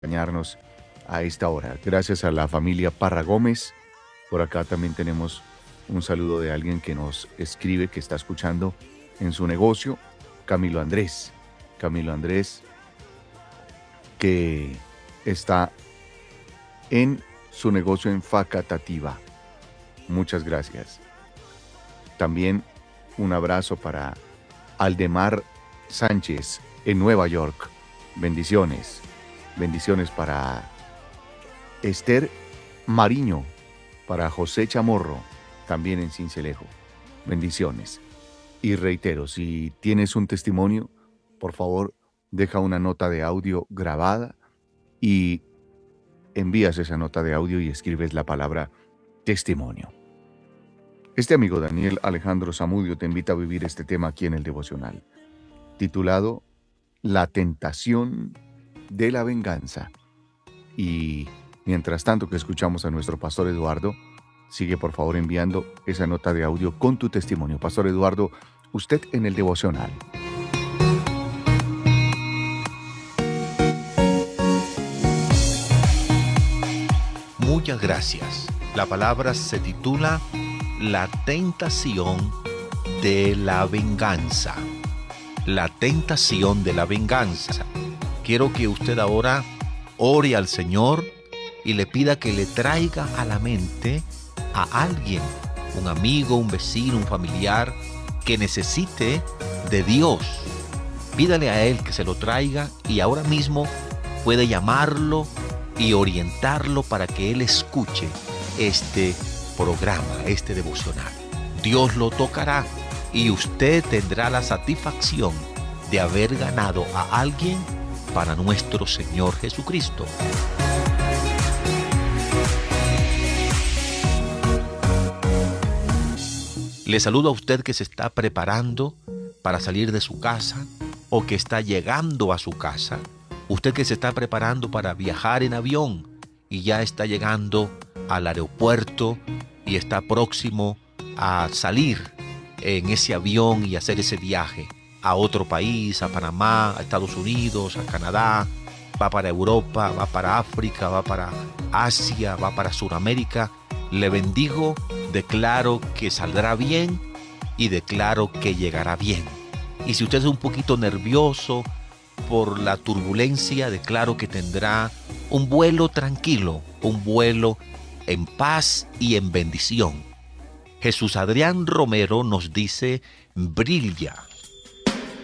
acompañarnos a esta hora. Gracias a la familia Parra Gómez. Por acá también tenemos un saludo de alguien que nos escribe, que está escuchando en su negocio, Camilo Andrés. Camilo Andrés, que está en su negocio en Facatativá. Muchas gracias. También un abrazo para Aldemar Sánchez en Nueva York. Bendiciones. Bendiciones para Esther Mariño, para José Chamorro, también en Cincelejo. Bendiciones. Y reitero, si tienes un testimonio, por favor, deja una nota de audio grabada y envías esa nota de audio y escribes la palabra testimonio. Este amigo Daniel Alejandro Zamudio te invita a vivir este tema aquí en el devocional, titulado La tentación de la venganza. Y mientras tanto que escuchamos a nuestro pastor Eduardo, sigue por favor enviando esa nota de audio con tu testimonio. Pastor Eduardo, usted en el devocional. Muchas gracias. La palabra se titula La tentación de la venganza. La tentación de la venganza. Quiero que usted ahora ore al Señor y le pida que le traiga a la mente a alguien, un amigo, un vecino, un familiar que necesite de Dios. Pídale a Él que se lo traiga y ahora mismo puede llamarlo y orientarlo para que Él escuche este programa, este devocional. Dios lo tocará y usted tendrá la satisfacción de haber ganado a alguien para nuestro Señor Jesucristo. Le saludo a usted que se está preparando para salir de su casa o que está llegando a su casa. Usted que se está preparando para viajar en avión y ya está llegando al aeropuerto y está próximo a salir en ese avión y hacer ese viaje a otro país, a Panamá, a Estados Unidos, a Canadá, va para Europa, va para África, va para Asia, va para Sudamérica. Le bendigo, declaro que saldrá bien y declaro que llegará bien. Y si usted es un poquito nervioso por la turbulencia, declaro que tendrá un vuelo tranquilo, un vuelo en paz y en bendición. Jesús Adrián Romero nos dice: brilla